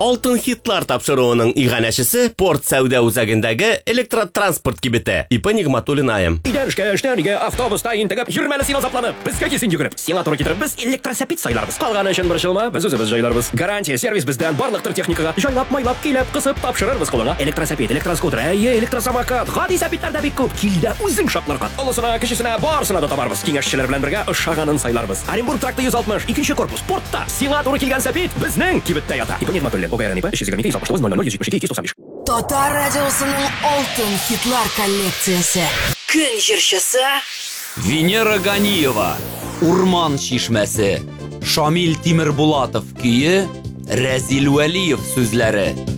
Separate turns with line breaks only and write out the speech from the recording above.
Алтын хитлар тапшыруының иганәчесе Порт сәүдә үзәгендәге электротранспорт кибете. Ипа Нигъматуллин айым.
Эштәнигә автобуста интегеп, йөрмәле син азапланып. Безгә кисен йөгереп. Сиңа туры китереп, біз электросәпит сайларбыз. Калганы өчен борчылма, без үзебез җайларбыз. Гарантия сервис бездән барлык төр техникага җайлап, майлап, килеп, кысып тапшырырбыз кулыңа. Электросәпит, электроскутер, электросамокат, гади сәпитләр дә бик күп. Килдә үзең шатларга. Олысына, кечесенә, барысына да табарбыз. Киңәшчеләр белән бергә ошаганын сайларбыз. Оренбург тракты 160, 2нче корпус, портта. Сиңа туры килгән сәпит безнең кибеттә ята. Ипа Нигъматуллин, ОГРН ИП 322
Татар радиосының алтын хитлар коллекциясе. Көн җырчысы
Венера Ганиева, Урман чишмәсе, Шамил Тимербулатов көе, Рәзил Вәлиев сүзләре.